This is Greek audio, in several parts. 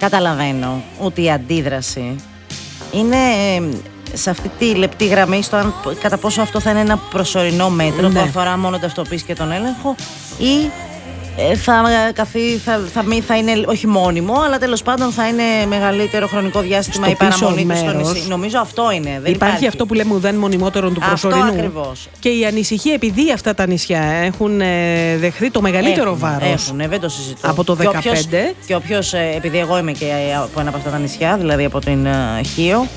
καταλαβαίνω ότι η αντίδραση είναι σε αυτή τη λεπτή γραμμή στο αν κατά πόσο αυτό θα είναι ένα προσωρινό μέτρο που αφορά μόνο την αυτοποίηση και τον έλεγχο ή θα είναι όχι μόνιμο, αλλά τέλος πάντων θα είναι μεγαλύτερο χρονικό διάστημα η παραμονή του στο νησί. Νομίζω αυτό είναι. Δεν υπάρχει αυτό που λέμε ουδέν μονιμότερον του προσωρινού. Αυτό ακριβώς. Και η ανησυχία, επειδή αυτά τα νησιά έχουν δεχθεί το μεγαλύτερο βάρος. Δεν το συζητώ. Από το 2015. Και όποιος, επειδή εγώ είμαι και από ένα από αυτά τα νησιά, δηλαδή από την Χίο,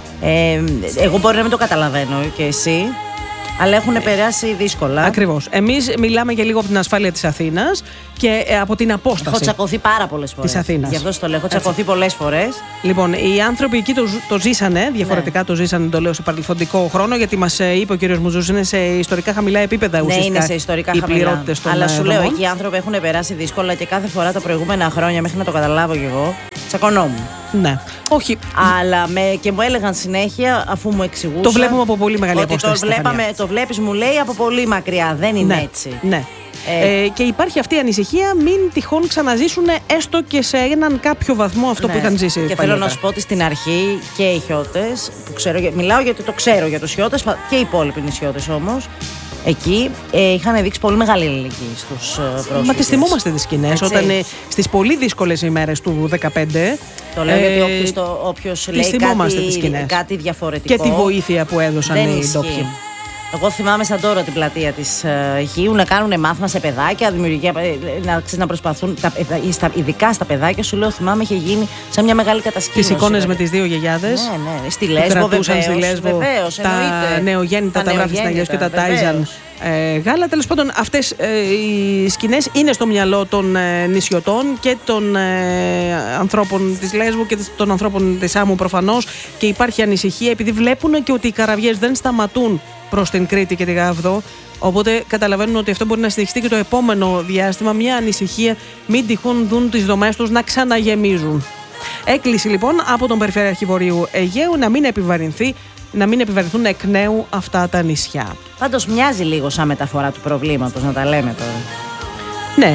εγώ μπορεί να μην το καταλαβαίνω και εσύ, αλλά έχουν περάσει δύσκολα. Ακριβώς. Εμείς μιλάμε και λίγο από την ασφάλεια της Αθήνας και από την απόσταση. Έχω τσακωθεί πάρα πολλές φορές. Της Αθήνας. Γι' αυτό το λέω. Έχω τσακωθεί πολλές φορές. Λοιπόν, οι άνθρωποι εκεί το ζήσανε, διαφορετικά το ζήσανε, το λέω σε παρελθοντικό χρόνο, γιατί μας είπε ο κύριος Μουζούς, είναι σε ιστορικά χαμηλά επίπεδα ουσιαστικά. Είναι σε ιστορικά χαμηλά. Αλλά σου λέω, εκεί οι άνθρωποι έχουν περάσει δύσκολα και κάθε φορά τα προηγούμενα χρόνια, μέχρι να το καταλάβω κι εγώ, τσακωνόμουν. Ναι. Όχι. Αλλά και μου έλεγαν συνέχεια, αφού μου εξηγούσαν. Το βλέπουμε από πολύ μεγάλη απόσταση. Το βλέπεις, μου λέει, από πολύ μακριά. Δεν είναι έτσι. Ναι. Και υπάρχει αυτή η ανησυχία, μην τυχόν ξαναζήσουν έστω και σε έναν κάποιο βαθμό αυτό που είχαν ζήσει. Και θέλω να σου πω ότι στην αρχή και οι Χιώτες, που ξέρω, μιλάω γιατί το ξέρω για τους Χιώτες και οι υπόλοιποι νησιώτες όμως, εκεί είχαν δείξει πολύ μεγάλη αλληλεγγύη στους πρόσφυγες. Μα τις θυμόμαστε τις σκηνές όταν στις πολύ δύσκολες ημέρες του 2015. Το λέω γιατί όποιος λέει κάτι διαφορετικό. Και τη βοήθεια που έδωσαν οι ντόπιοι. Εγώ θυμάμαι σαν τώρα την πλατεία της Χίου να κάνουν μάθημα σε παιδάκια, δημιουργία, να προσπαθούν, ειδικά στα παιδάκια, σου λέω, θυμάμαι είχε γίνει σαν μια μεγάλη κατασκήνωση. Τις εικόνες με τις δύο γιαγιάδες. Ναι, στη Λέσβο βεβαίως, τα νεογέννητα, τα βράφη Αγίας και τα τάιζαν γάλα. Τέλος πάντων, αυτές οι σκηνές είναι στο μυαλό των νησιωτών και των ανθρώπων της Λέσβου και των ανθρώπων της Άμμου προφανώς, και υπάρχει ανησυχία επειδή βλέπουν και ότι οι καραβιές δεν σταματούν προς την Κρήτη και τη Γάβδο. Οπότε καταλαβαίνουν ότι αυτό μπορεί να συνεχιστεί και το επόμενο διάστημα. Μια ανησυχία, μην τυχόν δουν τις δομές τους να ξαναγεμίζουν. Έκκληση λοιπόν από τον Περιφερειάρχη Βορείου Αιγαίου να μην επιβαρυνθούν εκ νέου αυτά τα νησιά. Πάντως μοιάζει λίγο σαν μεταφορά του προβλήματος, να τα λέμε τώρα. Ναι.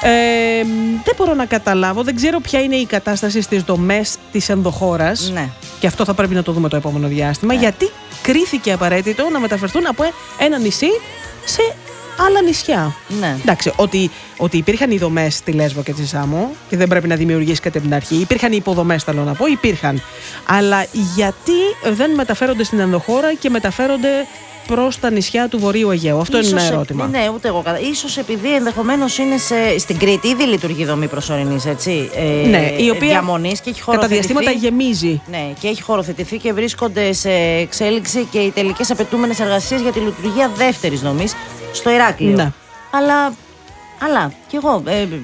Δεν μπορώ να καταλάβω, δεν ξέρω ποια είναι η κατάσταση στις δομές της ενδοχώρας. Ναι. Και αυτό θα πρέπει να το δούμε το επόμενο διάστημα. Ναι. Γιατί κρίθηκε απαραίτητο να μεταφερθούν από ένα νησί σε άλλα νησιά. Ναι. Εντάξει, ότι υπήρχαν οι δομές στη Λέσβο και στη Σάμο και δεν πρέπει να δημιουργήσει κάτι από την αρχή. Υπήρχαν οι υποδομές, θέλω να πω, υπήρχαν. Αλλά γιατί δεν μεταφέρονται στην ενδοχώρα και μεταφέρονται προς τα νησιά του Βορείου Αιγαίου? Αυτό είναι ένα ερώτημα. Ναι, ούτε εγώ. Ίσως επειδή ενδεχομένως είναι στην Κρήτη, ήδη λειτουργεί δομή προσωρινής, έτσι. Ναι, η οποία διαμονής και έχει κατά διαστήματα γεμίζει. Ναι, και έχει χωροθετηθεί και βρίσκονται σε εξέλιξη και οι τελικές απαιτούμενες εργασίες για τη λειτουργία δεύτερης δομής στο Ηράκλειο. Ναι. Αλλά κι εγώ.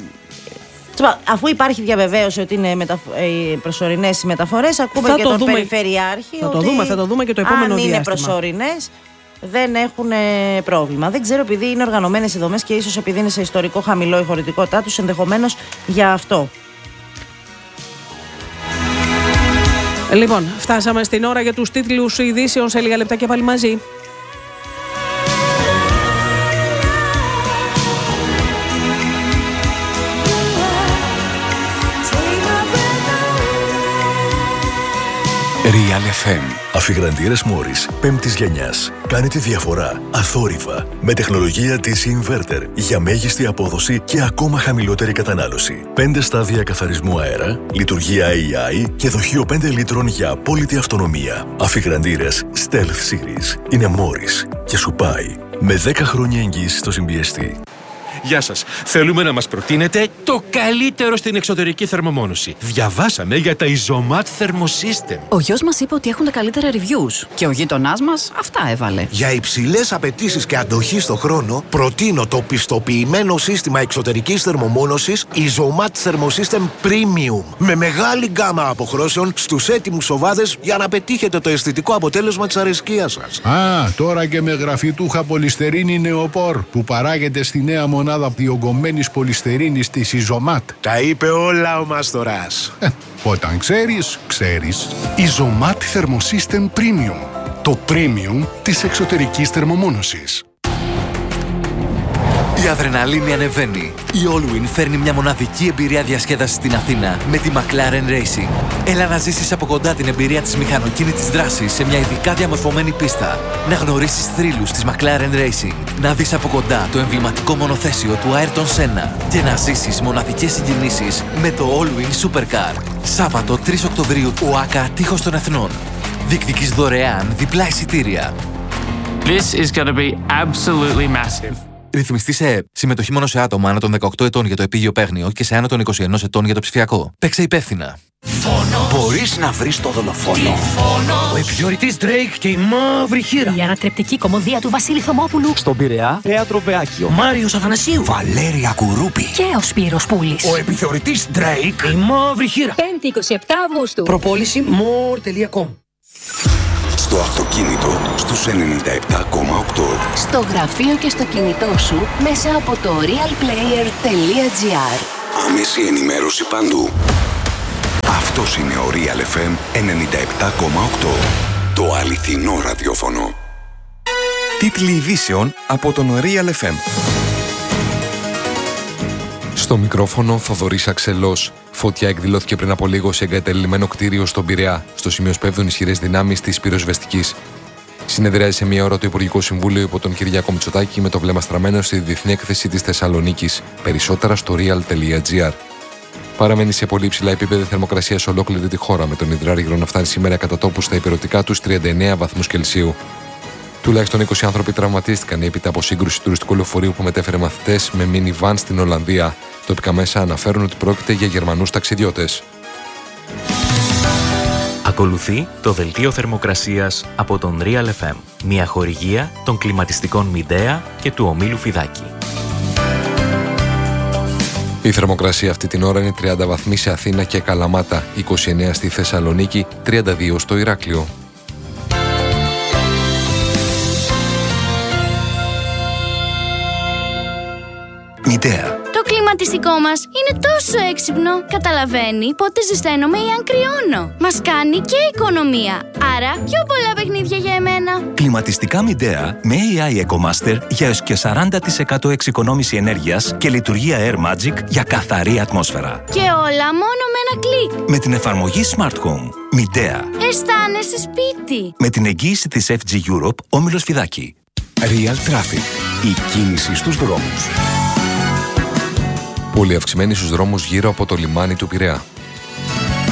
Αφού υπάρχει διαβεβαίωση ότι είναι προσωρινές οι μεταφορές, ακούμε και τον Περιφερειάρχη. Θα το δούμε και το επόμενο διάστημα. Αν είναι προσωρινές, δεν έχουν πρόβλημα. Δεν ξέρω, επειδή είναι οργανωμένες οι δομές και ίσως επειδή είναι σε ιστορικό χαμηλό η χωρητικότητά τους, ενδεχομένως για αυτό. Λοιπόν, φτάσαμε στην ώρα για τους τίτλους ειδήσεων. Σε λίγα λεπτά και πάλι μαζί. Real FM. Αφιγραντήρες Μόρις 5ης γενιάς. Κάνει τη διαφορά αθόρυβα με τεχνολογία DC Inverter για μέγιστη απόδοση και ακόμα χαμηλότερη κατανάλωση. 5 στάδια καθαρισμού αέρα, λειτουργία AI και δοχείο 5 λίτρων για απόλυτη αυτονομία. Αφιγραντήρες Stealth Series. Είναι Μόρις και σου πάει με 10 χρόνια εγγύηση στο συμπιεστή. Γεια σας. Θέλουμε να μας προτείνετε το καλύτερο στην εξωτερική θερμομόνωση. Διαβάσαμε για τα Isomat Thermosystem. Ο γιος μας είπε ότι έχουν τα καλύτερα reviews και ο γείτονάς μας αυτά έβαλε. Για υψηλές απαιτήσεις και αντοχή στο χρόνο, προτείνω το πιστοποιημένο σύστημα εξωτερικής θερμομόνωσης Isomat Thermosystem Premium. Με μεγάλη γκάμα αποχρώσεων στους έτοιμους σοβάδες για να πετύχετε το αισθητικό αποτέλεσμα της αρεσκίας σας. Τώρα και με γραφιτούχα πολυστερίνη νεοπόρ που παράγεται στη νέα μονάδα διογκωμένης πολυστερίνης της Isomat. Τα είπε όλα ο Μάστορας. Όταν ξέρεις, ξέρεις. Isomat Thermosystem Premium. Το premium της εξωτερικής θερμομόνωσης. Η αδρεναλίνη ανεβαίνει. Η Allwyn φέρνει μια μοναδική εμπειρία διασκέδασης στην Αθήνα με τη McLaren Racing. Έλα να ζήσεις από κοντά την εμπειρία της μηχανοκίνητης δράσης σε μια ειδικά διαμορφωμένη πίστα. Να γνωρίσεις θρύλους της McLaren Racing. Να δεις από κοντά το εμβληματικό μονοθέσιο του Ayrton Senna. Και να ζήσεις μοναδικές συγκινήσεις με το Allwyn Supercar. Σάββατο 3 Οκτωβρίου, ΟΑΚΑ Τείχος των Εθνών. Διεκδικείς δωρεάν διπλά εισιτήρια. This is going to be absolutely massive. Ρυθμιστή σε ΕΕΠ. Συμμετοχή μόνο σε άτομα άνω των 18 ετών για το επίγειο παίγνιο και σε άνω των 21 ετών για το ψηφιακό. Παίξε υπεύθυνα. Μπορείς να βρεις το δολοφόνο. Ο επιθεωρητής Drake και η μαύρη χείρα. Η ανατρεπτική κομμωδία του Βασίλη Θωμόπουλου. Στον Πειραιά, Θέατρο Βεάκιο. Μάριος Αθανασίου. Βαλέρια Κουρούπη. Και ο Σπύρος Πούλης. Ο επιθεωρητής Drake, η μαύρη χείρα. 5η 27 Αυγούστου. Προπόληση more.com. Στο αυτοκίνητο στους 97,8. Στο γραφείο και στο κινητό σου μέσα από το realplayer.gr. Άμεση ενημέρωση παντού. Αυτός είναι ο Real FM 97,8. Το αληθινό ραδιόφωνο. Τίτλοι ειδήσεων από τον Real FM. Στο μικρόφωνο Θοδωρής Αξελός. Φωτιά εκδηλώθηκε πριν από λίγο σε εγκαταλειμμένο κτίριο στον Πειραιά. Στο σημείο σπέβδουν ισχυρές δυνάμεις της πυροσβεστικής. Συνεδριάζει σε μία ώρα το Υπουργικό Συμβούλιο υπό τον Κυριάκο Μητσοτάκη με το βλέμμα στραμμένο στη διεθνή έκθεση της Θεσσαλονίκης. Περισσότερα στο real.gr. Παραμένει σε πολύ υψηλά επίπεδα θερμοκρασία σε ολόκληρη τη χώρα, με τον υδράργυρο να φτάνει σήμερα κατά τόπου στα υπερωτικά τους 39 βαθμούς Κελσίου. Τουλάχιστον 20 άνθρωποι τραυματίστηκαν έπειτα από σύγκρουση τουριστικού λεωφορείου που μετέφερε μαθητές με minivan στην Ολλανδία. Τοπικά μέσα αναφέρουν ότι πρόκειται για Γερμανούς ταξιδιώτες. Ακολουθεί το δελτίο θερμοκρασίας από τον Real FM, μια χορηγία των κλιματιστικών Μιντέα και του ομίλου Φιδάκη. Η θερμοκρασία αυτή την ώρα είναι 30 βαθμοί σε Αθήνα και Καλαμάτα, 29 στη Θεσσαλονίκη, 32 στο Ηράκλειο. Μητέα. Το κλιματιστικό μας είναι τόσο έξυπνο. Καταλαβαίνει πότε ζεσταίνομαι ή αν κρυώνω. Μας κάνει και οικονομία. Άρα πιο πολλά παιχνίδια για εμένα. Κλιματιστικά Μιντέα με AI EcoMaster για έως και 40% εξοικονόμηση ενέργειας και λειτουργία Air Magic για καθαρή ατμόσφαιρα. Και όλα μόνο με ένα κλικ. Με την εφαρμογή Smart Home. Μιντέα. Αισθάνεσαι σπίτι. Με την εγγύηση της FG Europe, όμιλος Φιδάκη. Real Traffic. Η κίνηση στους δρόμους. Πολύ αυξημένη στους δρόμους γύρω από το λιμάνι του Πειραιά.